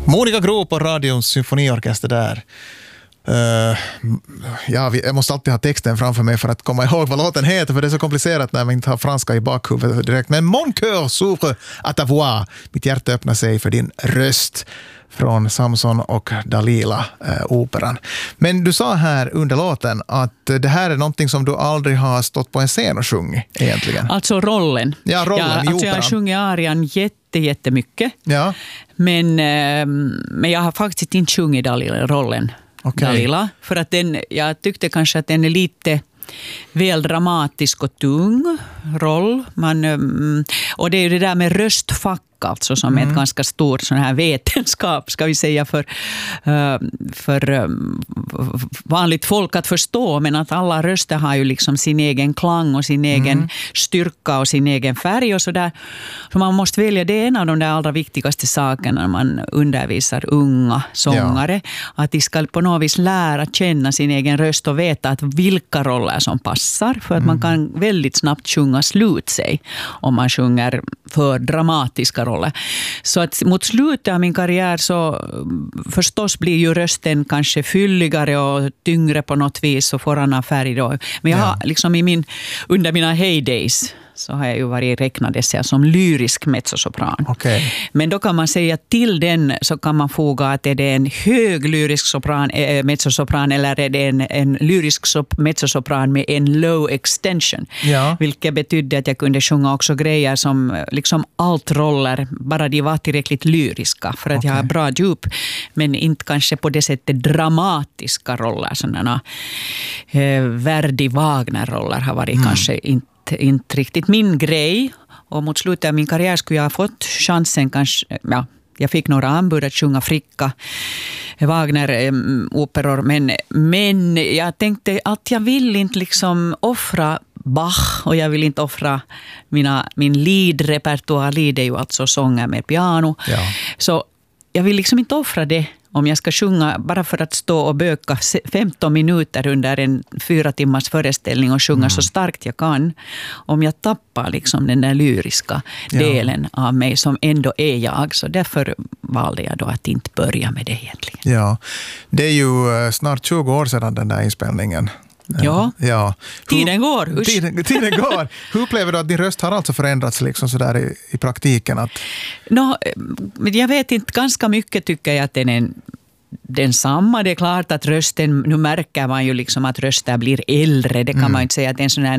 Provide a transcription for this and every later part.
Monica Groth på Radions symfoniorkester där. Jag måste alltid ha texten framför mig för att komma ihåg vad låten heter, för det är så komplicerat när man inte har franska i bakhuvudet direkt. Men Mon cœur s'ouvre à ta voix. Mitt hjärta öppnar sig för din röst, från Samson och Dalila operan. Men du sa här under låten att det här är någonting som du aldrig har stått på en scen och sjungit egentligen. Alltså rollen. Ja, rollen i operan. Jag har sjungit arian jättemycket. Ja. Men jag har faktiskt inte sjungit Dalila-rollen. Okay. Dalila, för att jag tyckte kanske att den är lite väl dramatisk och tung roll. Och det är ju det där med röstfack alltså, som är ett ganska stor sån här vetenskap, ska vi säga, för vanligt folk att förstå, men att alla röster har ju liksom sin egen klang och sin egen styrka och sin egen färg och sådär. Så man måste välja, det är en av de där allra viktigaste sakerna när man undervisar unga sångare, att de ska på något vis lära känna sin egen röst och veta att vilka roller som passar, för att man kan väldigt snabbt sjunga slut sig om man sjunger för dramatiska roller. Så att mot slutet av min karriär så förstås blir ju rösten kanske fylligare och tyngre på något vis och får annan färg då. Men jag har liksom under mina heydays så har jag ju varit räknad som lyrisk mezzosopran. Okay. Men då kan man säga att till den så kan man foga att är det en hög lyrisk mezzosopran eller är det en lyrisk mezzosopran med en low extension. Ja. Vilket betydde att jag kunde sjunga också grejer som liksom altroller, bara de var tillräckligt lyriska för att jag har bra djup, men inte kanske på det sättet dramatiska roller. Sådana Verdi-Wagner-roller har varit kanske inte riktigt min grej, och mot slutet av min karriär skulle jag ha fått chansen kanske, jag fick några anbud att sjunga Fricka Wagner-operor, men jag tänkte att jag vill inte liksom offra Bach och jag vill inte offra min lead-repertoar. Lead är ju alltså sånger med piano. Ja. Så jag vill liksom inte offra det om jag ska sjunga bara för att stå och böka 15 minuter under en 4 timmars föreställning och sjunga så starkt jag kan. Om jag tappar liksom den där lyriska delen av mig som ändå är jag. Så därför valde jag då att inte börja med det egentligen. Ja, det är ju snart 20 år sedan den där inspelningen. Ja. Tiden går. Tiden går. Hur upplever du att din röst har alltså förändrats liksom så där i praktiken? Jag vet inte, ganska mycket tycker jag att den är densamma. Det är klart att rösten, nu märker man ju liksom att rösten blir äldre. Det kan man inte säga att en sån här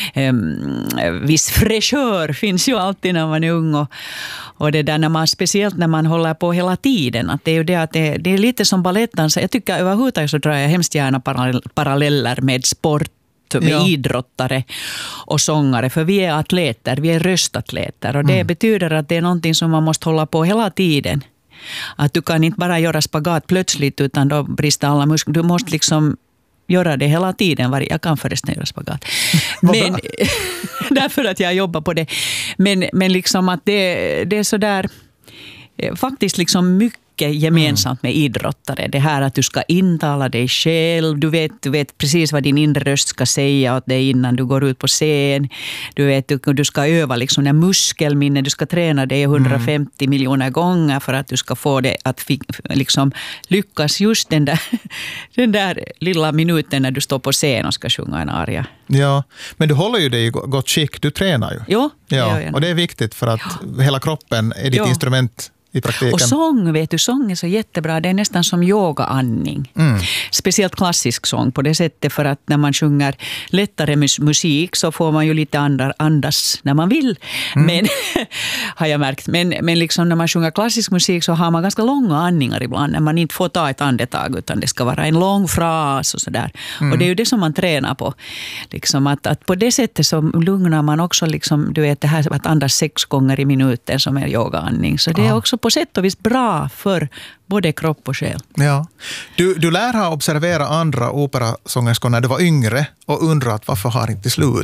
viss fräschör finns ju alltid när man är ung. Och det där speciellt när man håller på hela tiden. Att det är ju det att det är lite som balettdansa. Jag tycker överhuvudtaget så drar jag hemskt gärna paralleller med sport, med idrottare och sångare, för vi är atleter, vi är röstatleter, och det betyder att det är någonting som man måste hålla på hela tiden. Att du kan inte bara göra spagat plötsligt, utan då brister alla muskler. Du måste liksom göra det hela tiden. Jag kan förresten göra spagat. Men därför att jag jobbar på det. Men liksom att det är så där faktiskt liksom mycket gemensamt med idrottare. Det här att du ska intala dig själv. Du vet precis vad din inre röst ska säga åt dig innan du går ut på scen. Du ska öva liksom när muskelminne. Du ska träna dig 150 miljoner gånger för att du ska få det att liksom lyckas just den där lilla minuten när du står på scen och ska sjunga en aria. Ja, men du håller ju dig i gott skick. Du tränar ju. Jo, och det är viktigt för att hela kroppen är ditt instrument i praktiken. Och sång är så jättebra. Det är nästan som yogaandning. Speciellt klassisk sång på det sättet, för att när man sjunger lättare musik så får man ju lite andas när man vill. Men har jag märkt. Men liksom när man sjunger klassisk musik så har man ganska långa andningar ibland, när man inte får ta ett andetag, utan det ska vara en lång fras och sådär. Och det är ju det som man tränar på. Liksom att på det sättet så lugnar man också liksom, du vet det här att andas 6 gånger i minuten som är yogaandning. Så det är också på sätt och vis bra för både kropp och själ. Ja. Du lär ha observerat andra operasångerskor när du var yngre och undrat varför har inte slutat.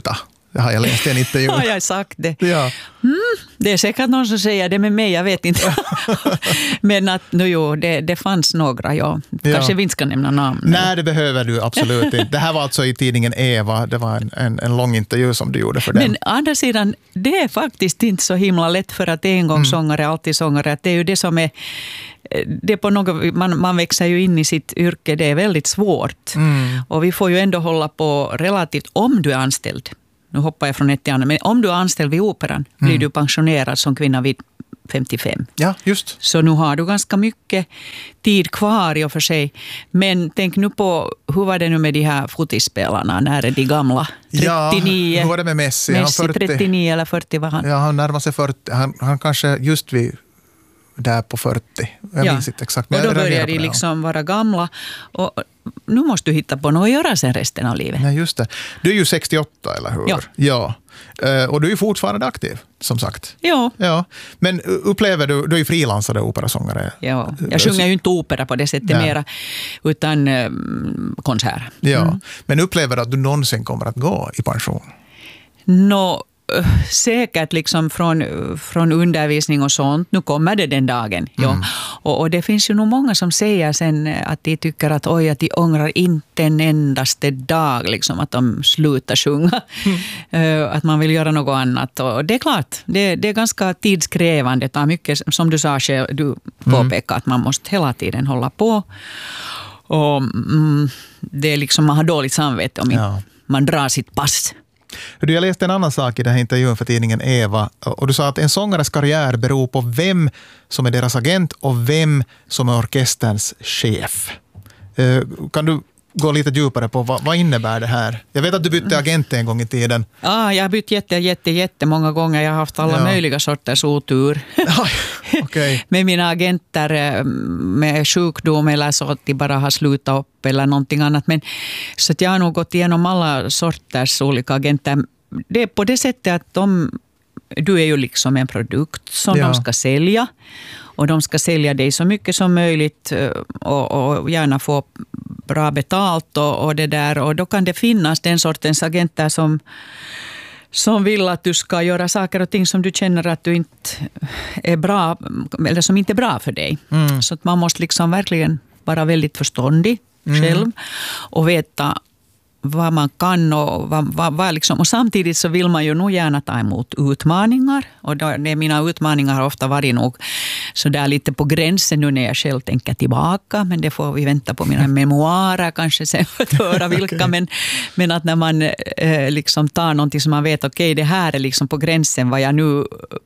Det har jag läst i en intervju. Har jag sagt det? Ja. Det är säkert någon som säger det med mig, jag vet inte. Men att, det fanns några, Kanske vi inte ska nämna namn. Nej, det behöver du absolut inte. Det här var alltså i tidningen Eva. Det var en lång intervju som du gjorde för den. Men andra sidan, det är faktiskt inte så himla lätt för att en gång sångare, alltid sångare. Att det är ju det som är... Det är på något, man växer ju in i sitt yrke, det är väldigt svårt. Och vi får ju ändå hålla på relativt, om du är anställd. Nu hoppar jag från ett till annat, men om du är anställd vid operan blir du pensionerad som kvinna vid 55. Ja, just. Så nu har du ganska mycket tid kvar i och för sig. Men tänk nu på, hur var det nu med de här fotbollsspelarna? När är de gamla? 39? Ja, hur var det med Messi? Messi 39 eller 40 var han. Ja, han närmar sig 40. Han kanske just vid... där på 40. Jag minns inte exakt. Men och då börjar de liksom vara gamla. Och nu måste du hitta på något att göra sen resten av livet. Nej, just det. Du är ju 68, eller hur? Ja. Och du är ju fortfarande aktiv, som sagt. Ja. Men upplever du är ju frilansare operasångare. Ja, jag sjunger ju inte opera på det sättet mera, utan konsert. Ja, men upplever du att du någonsin kommer att gå i pension? Säkert liksom från undervisning och sånt. Nu kommer det den dagen. Ja. Och det finns ju nog många som säger sen att de tycker att att de ångrar inte en endaste dag liksom, att de slutar sjunga. Att man vill göra något annat. Och det är klart, det är ganska tidskrävande. Det tar mycket, som du sa själv, du påpekar att man måste hela tiden hålla på. Och det är liksom, man har dåligt samvete om man drar sitt pass. Jag läste en annan sak i den här intervjun för tidningen Eva, och du sa att en sångares karriär beror på vem som är deras agent och vem som är orkesterns chef. Kan du gå lite djupare på vad innebär det här? Jag vet att du bytte agent en gång i tiden. Ja, jag har bytt jättemånga gånger. Jag har haft alla möjliga sorters otur. Okay. Med mina agenter med sjukdom eller så att de bara har slutat upp eller någonting annat. Men, så att jag har nog gått igenom alla sorters olika agenter. Det är på det sättet att du är ju liksom en produkt som de ska sälja. Och de ska sälja dig så mycket som möjligt och gärna få bra betalt och det där. Och då kan det finnas den sortens agenter som vill att du ska göra saker och ting som du känner att du inte är bra, eller som inte är bra för dig. Så att man måste liksom verkligen vara väldigt förståndig själv och veta vad man kan och liksom, och samtidigt så vill man ju nog gärna ta emot utmaningar, och mina utmaningar har ofta varit nog så där lite på gränsen nu när jag själv tänker tillbaka, men det får vi vänta på mina memoarer kanske sen för att höra vilka, men att när man liksom tar någonting som man vet, okej, det här är liksom på gränsen vad jag nu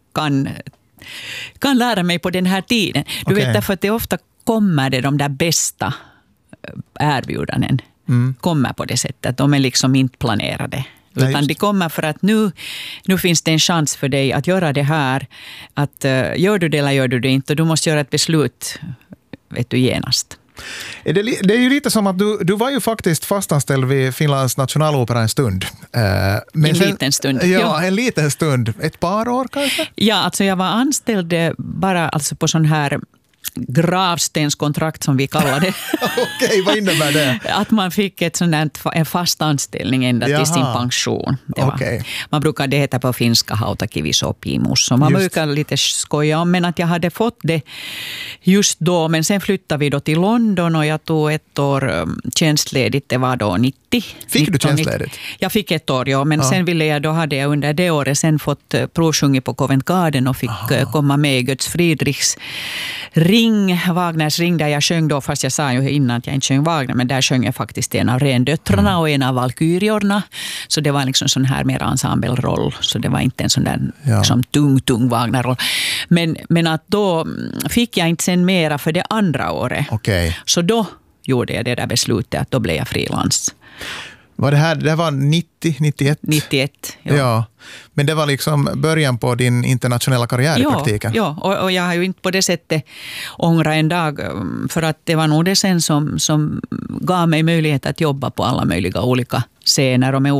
kan lära mig på den här tiden. Du vet, därför att det ofta kommer det de där bästa erbjudanden kommer på det sättet. De är liksom inte planerade. Utan det kommer för att nu finns det en chans för dig att göra det här. Att gör du det eller gör du det inte. Och du måste göra ett beslut, vet du, genast. Det är ju lite som att du var ju faktiskt fastanställd vid Finlands nationalopera en stund. Men en liten stund. Ja, en liten stund. Ett par år kanske? Ja, alltså jag var anställd bara alltså på sån här gravstenskontrakt som vi kallar det. Okej, vad innebär det? Att man fick en fast anställning ända till sin pension. Man brukar, det heta på finska hautakivisopimus. Man brukar lite skoja om, men att jag hade fått det just då. Men sen flyttade vi då till London och jag tog ett år tjänstledigt. Det var då 90. Fick du tjänstledigt? Jag fick ett år, ja. Men sen då hade jag under det året sen fått provsjunga på Covent Garden och fick komma med i Götz Friedrichs Wagners ring, där jag sjöng då, fast jag sa ju innan att jag inte sjöng Wagner, men där sjöng jag faktiskt en av rendöttrarna och en av valkyriorna. Så det var liksom sån här mer ensemble-roll, så det var inte en sån där liksom tung Wagner-roll. Men att då fick jag inte sen mera för det andra året. Så då gjorde jag det där beslutet att då blev jag frilans. Var det var 90, 91? 91, ja. Men det var liksom början på din internationella karriär i praktiken. Ja, och jag har ju inte på det sättet ångrat en dag, för att det var nog det sen som gav mig möjlighet att jobba på alla möjliga olika scener och med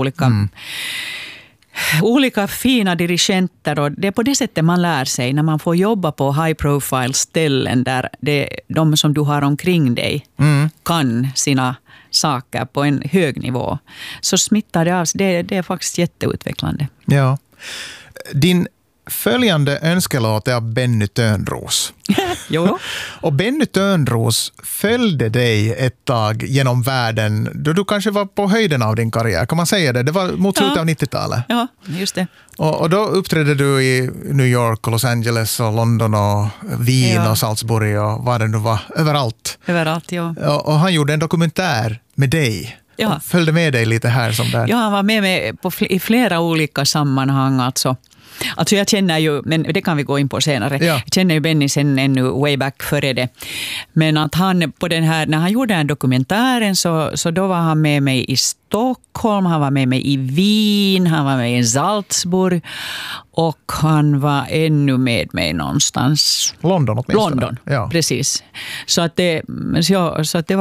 olika fina dirigenter, och det är på det sättet man lär sig när man får jobba på high profile ställen där de som du har omkring dig kan saker på en hög nivå så smittar det av sig. Det är faktiskt jätteutvecklande. Ja. Din följande önskelåt är av Benny Törnros. Jo. Och Benny Törnros följde dig ett tag genom världen då du kanske var på höjden av din karriär. Kan man säga det? Det var mot slutet av 90-talet. Ja, just det. Och då uppträdde du i New York och Los Angeles och London och Wien och Salzburg och vad det nu var. Överallt. Överallt, ja. Och han gjorde en dokumentär med dig. Ja. Och följde med dig lite här som där. Ja, han var med mig i flera olika sammanhang. Alltså jag känner ju, men det kan vi gå in på senare. Ja. Jag känner ju Benny sen ännu way back före det. Men att han på den här, när han gjorde den dokumentären så då var han med mig i Stockholm, han var med mig i Wien, han var med i Salzburg och han var ännu med mig någonstans. London åtminstone. London, ja. precis. Så att det